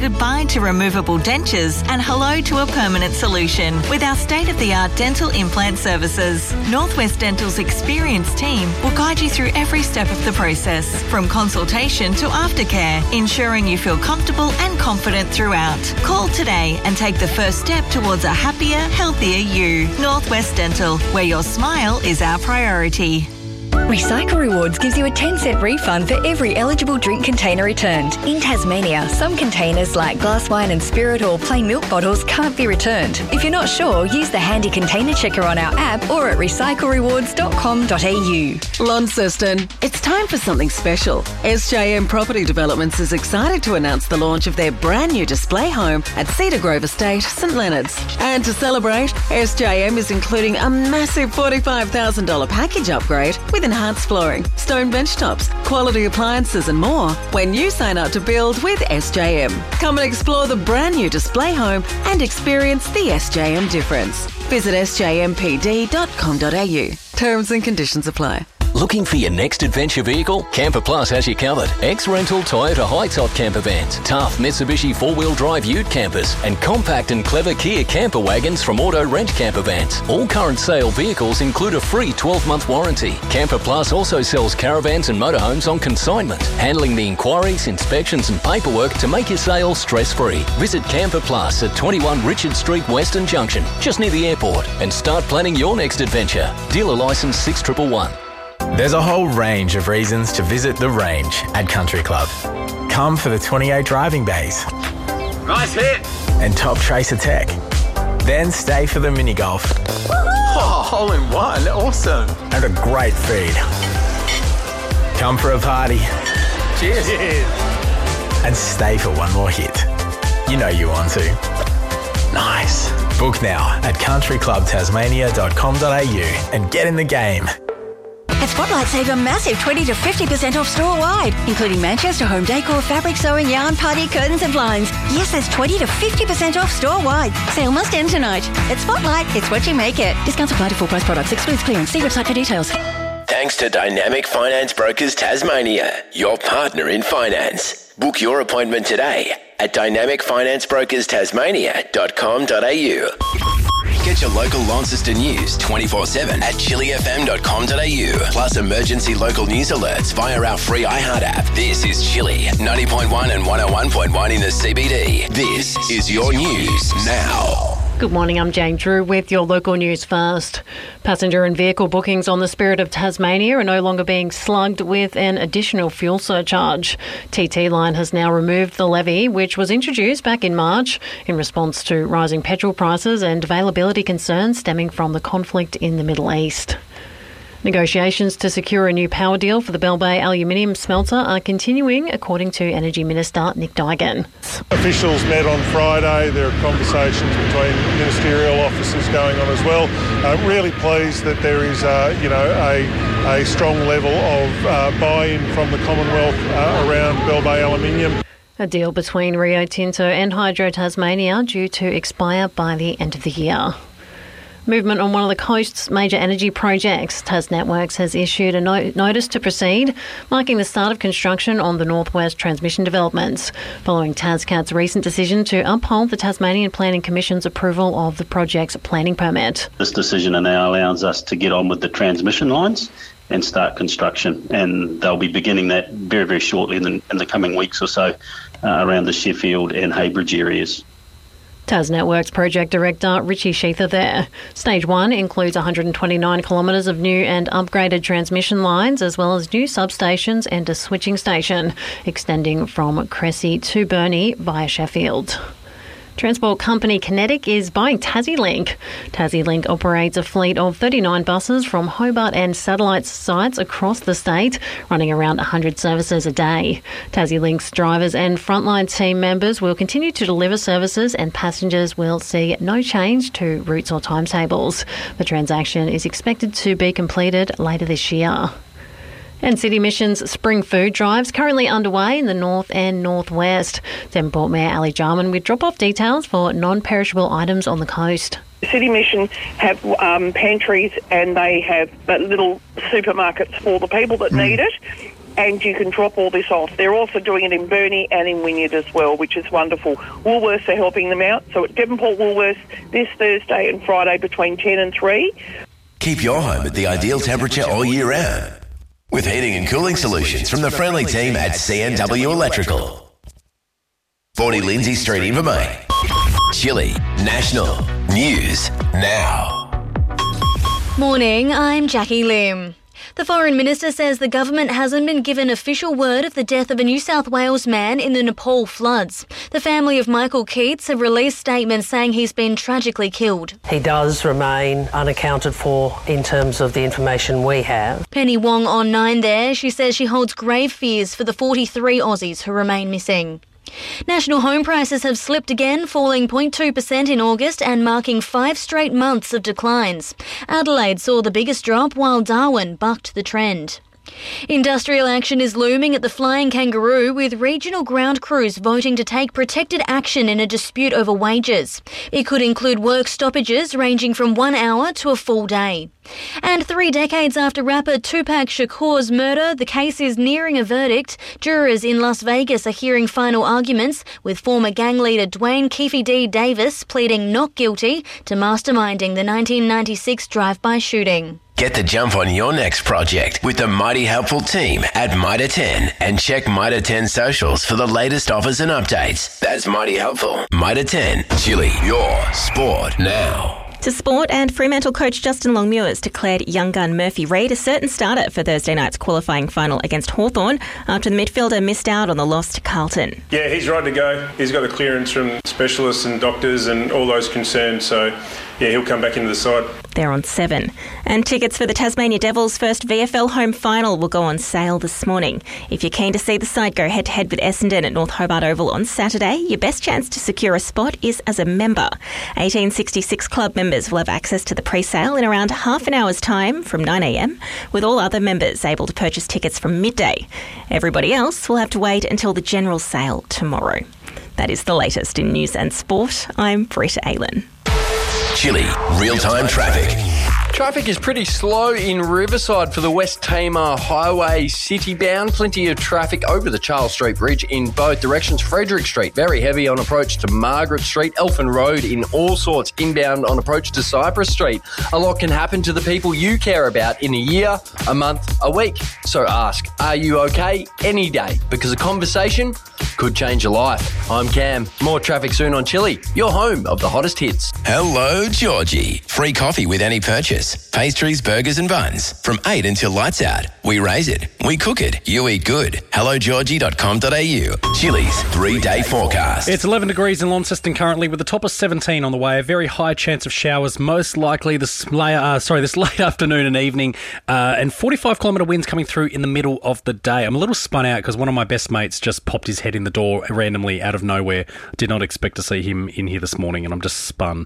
goodbye to removable dentures and hello to a permanent solution with our state-of-the-art dental implant services. Northwest Dental's experienced team will guide you through every step of the process, from consultation to aftercare, ensuring you feel comfortable and confident throughout. Call today and take the first step towards a happier, healthier you. Northwest Dental, where your smile is our priority. Recycle Rewards gives you a 10-cent refund for every eligible drink container returned. In Tasmania, some containers like glass wine and spirit or plain milk bottles can't be returned. If you're not sure, use the handy container checker on our app or at recyclerewards.com.au. Launceston, it's time for something special. SJM Property Developments is excited to announce the launch of their brand new display home at Cedar Grove Estate, St Leonards. And to celebrate, SJM is including a massive $45,000 package upgrade with enhanced flooring, stone bench tops, quality appliances and more when you sign up to build with SJM. Come and explore the brand new display home and experience the SJM difference. Visit sjmpd.com.au. Terms and conditions apply. Looking for your next adventure vehicle? Camper Plus has you covered. Ex-rental Toyota high-top camper vans, tough Mitsubishi four-wheel drive ute campers, and compact and clever Kia camper wagons from Auto Rent Camper Vans. All current sale vehicles include a free 12-month warranty. Camper Plus also sells caravans and motorhomes on consignment, handling the inquiries, inspections and paperwork to make your sale stress-free. Visit Camper Plus at 21 Richard Street, Western Junction, just near the airport, and start planning your next adventure. Dealer licence 6111. There's a whole range of reasons to visit the range at Country Club. Come for the 28 driving bays. Nice hit! And top tracer tech. Then stay for the mini golf. Oh, hole in one. Awesome. And a great feed. Come for a party. Cheers. And stay for one more hit. You know you want to. Nice. Book now at countryclubtasmania.com.au and get in the game. At Spotlight, save a massive 20 to 50% off store-wide, including Manchester home decor, fabric sewing, yarn, party, curtains and blinds. Yes, that's 20 to 50% off store-wide. Sale must end tonight. At Spotlight, it's what you make it. Discounts apply to full-price products. Excludes clearance. See website for details. Thanks to Dynamic Finance Brokers Tasmania, your partner in finance. Book your appointment today at dynamicfinanceBrokersTasmania.com.au. Get your local Launceston news 24/7 at chillyfm.com.au. Plus emergency local news alerts via our free iHeart app. This is Chilly 90.1 and 101.1 in the CBD. This is your news now. Good morning, I'm Jane Drew with your local news first. Passenger and vehicle bookings on the Spirit of Tasmania are no longer being slugged with an additional fuel surcharge. TT Line has now removed the levy, which was introduced back in March in response to rising petrol prices and availability concerns stemming from the conflict in the Middle East. Negotiations to secure a new power deal for the Bell Bay aluminium smelter are continuing, according to Energy Minister Nick Duigan. Officials met on Friday. There are conversations between ministerial officers going on as well. Really pleased that there is, a strong level of buy-in from the Commonwealth around Bell Bay aluminium. A deal between Rio Tinto and Hydro Tasmania due to expire by the end of the year. Movement on one of the coast's major energy projects. TasNetworks has issued a notice to proceed, marking the start of construction on the Northwest Transmission developments, following TasCat's recent decision to uphold the Tasmanian Planning Commission's approval of the project's planning permit. This decision now allows us to get on with the transmission lines and start construction, and they'll be beginning that very, very shortly in the coming weeks or so around the Sheffield and Haybridge areas. TasNetworks Project Director Richie Sheether there. Stage 1 includes 129 kilometres of new and upgraded transmission lines, as well as new substations and a switching station, extending from Cressy to Burnie via Sheffield. Transport company Kinetic is buying TassieLink. TassieLink operates a fleet of 39 buses from Hobart and satellite sites across the state, running around 100 services a day. TassieLink's drivers and frontline team members will continue to deliver services, and passengers will see no change to routes or timetables. The transaction is expected to be completed later this year. And City Mission's spring food drives currently underway in the north and northwest. Devonport Mayor Ali Jarman with drop-off details for non-perishable items on the coast. City Mission have pantries, and they have little supermarkets for the people that need it. and you can drop all this off. They're also doing it in Burnie and in Wynyard as well, which is wonderful. Woolworths are helping them out. So at Devonport Woolworths this Thursday and Friday between 10 and 3. Keep your home at the ideal temperature all year round with heating and cooling solutions from the friendly team at CNW Electrical. 40 Lindsay Street, Invermay. Chile National News Now. Morning, I'm Jackie Lim. The Foreign Minister says the government hasn't been given official word of the death of a New South Wales man in the Nepal floods. The family of Michael Keats have released statements saying he's been tragically killed. He does remain unaccounted for in terms of the information we have. Penny Wong on 9 there. She says she holds grave fears for the 43 Aussies who remain missing. National home prices have slipped again, falling 0.2% in August and marking 5 straight months of declines. Adelaide saw the biggest drop while Darwin bucked the trend. Industrial action is looming at the Flying Kangaroo, with regional ground crews voting to take protected action in a dispute over wages. It could include work stoppages ranging from 1 hour to a full day. And 3 decades after rapper Tupac Shakur's murder, the case is nearing a verdict. Jurors in Las Vegas are hearing final arguments, with former gang leader Dwayne Keefe D. Davis pleading not guilty to masterminding the 1996 drive-by shooting. Get the jump on your next project with the Mighty Helpful team at Mitre 10 and check Mitre 10 socials for the latest offers and updates. That's Mighty Helpful. Mitre 10, Chile, your sport now. To sport, and Fremantle coach Justin Longmuir has declared young gun Murphy Reid a certain starter for Thursday night's qualifying final against Hawthorn after the midfielder missed out on the loss to Carlton. Yeah, he's right to go. He's got a clearance from specialists and doctors and all those concerned, so yeah, he'll come back into the side. They're on 7. And tickets for the Tasmania Devils' first VFL home final will go on sale this morning. If you're keen to see the side go head-to-head with Essendon at North Hobart Oval on Saturday, your best chance to secure a spot is as a member. 1866 club members will have access to the pre-sale in around half an hour's time from 9am, with all other members able to purchase tickets from midday. Everybody else will have to wait until the general sale tomorrow. That is the latest in news and sport. I'm Britta Aylan. Chile real-time traffic. Traffic is pretty slow in Riverside for the West Tamar Highway city-bound. Plenty of traffic over the Charles Street Bridge in both directions. Frederick Street, very heavy on approach to Margaret Street. Elfin Road in all sorts, inbound on approach to Cypress Street. A lot can happen to the people you care about in a year, a month, a week. So ask, are you okay? Any day, because a conversation could change your life. I'm Cam. More traffic soon on Chile, your home of the hottest hits. Hello, Georgie. Free coffee with any purchase. Pastries, burgers and buns. From 8 until lights out. We raise it. We cook it. You eat good. HelloGeorgie.com.au. Chile's 3-day forecast. It's 11 degrees in Launceston currently, with a top of 17 on the way. A very high chance of showers, most likely this late afternoon and evening. And 45-kilometre winds coming through in the middle of the day. I'm a little spun out because one of my best mates just popped his head in the door randomly out of nowhere. Did not expect to see him in here this morning, and I'm just spun.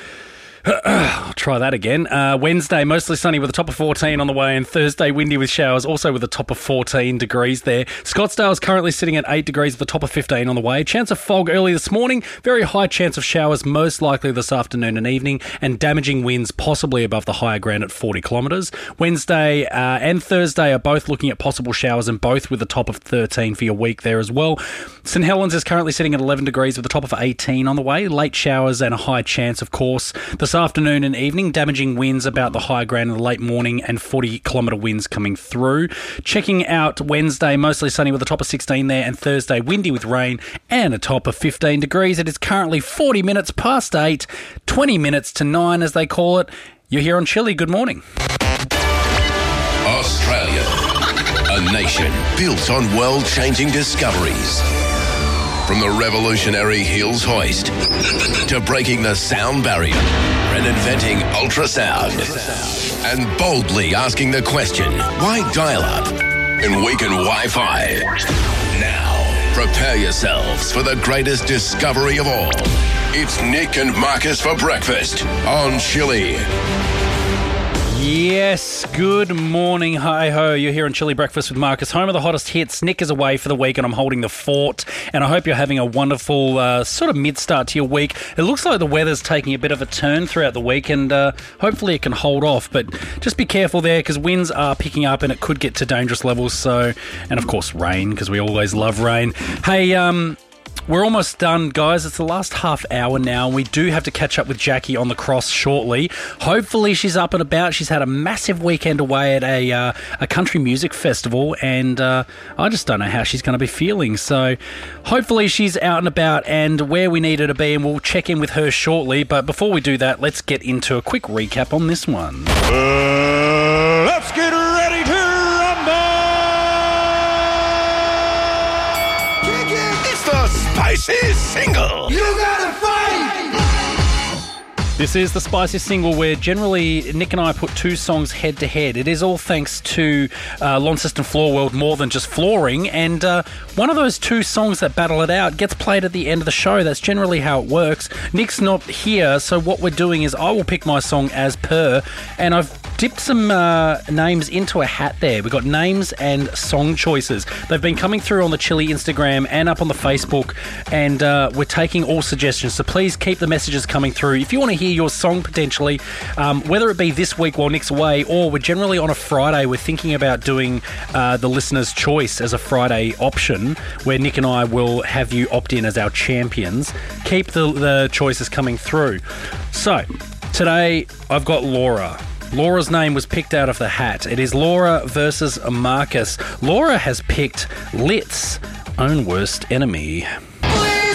I'll try that again. Wednesday, mostly sunny with a top of 14 on the way, and Thursday, windy with showers, also with a top of 14 degrees there. Scottsdale is currently sitting at 8 degrees with a top of 15 on the way. Chance of fog early this morning, very high chance of showers, most likely this afternoon and evening, and damaging winds possibly above the higher ground at 40 kilometres. Wednesday and Thursday are both looking at possible showers, and both with a top of 13 for your week there as well. St Helens is currently sitting at 11 degrees with a top of 18 on the way. Late showers and a high chance, of course, this afternoon and evening. Damaging winds about the high ground in the late morning, and 40-kilometre winds coming through. Checking out Wednesday, mostly sunny with a top of 16 there, and Thursday, windy with rain and a top of 15 degrees. It is currently 40 minutes past 8, 20 minutes to 9 as they call it. You're here on Chile. Good morning. Australia, a nation built on world-changing discoveries. From the revolutionary Hills hoist to breaking the sound barrier and inventing ultrasound, and boldly asking the question, why dial-up and weaken Wi-Fi? Now, prepare yourselves for the greatest discovery of all. It's Nick and Marcus for breakfast on Chile. Yes, good morning, hi-ho. You're here on Chili Breakfast with Marcus, home of the hottest hits. Nick is away for the week and I'm holding the fort. And I hope you're having a wonderful sort of mid-start to your week. It looks like the weather's taking a bit of a turn throughout the week and hopefully it can hold off. But just be careful there because winds are picking up and it could get to dangerous levels. So, and of course rain, because we always love rain. Hey, we're almost done, guys. It's the last half hour now. We do have to catch up with Jackie on the cross shortly. Hopefully she's up and about. She's had a massive weekend away at a country music festival, and I just don't know how she's going to be feeling. So hopefully she's out and about and where we need her to be, and we'll check in with her shortly. But before we do that, let's get into a quick recap on this one. Let's get ready to rumble! Spicy Single. You gotta fight! This is the Spicy Single, where generally Nick and I put two songs head to head. It is all thanks to Launceston Floor World More Than Just Flooring, and one of those two songs that battle it out gets played at the end of the show. That's generally how it works. Nick's not here, so what we're doing is I will pick my song as per, and I've dipped some names into a hat there. We've got names and song choices. They've been coming through on the Chili Instagram and up on the Facebook, and we're taking all suggestions, so please keep the messages coming through. If you want to hear your song potentially, whether it be this week while Nick's away, or we're generally on a Friday, we're thinking about doing the listener's choice as a Friday option, where Nick and I will have you opt in as our champions. Keep the choices coming through. So, today I've got Laura. Laura's name was picked out of the hat. It is Laura versus Marcus. Laura has picked Lit's Own Worst Enemy.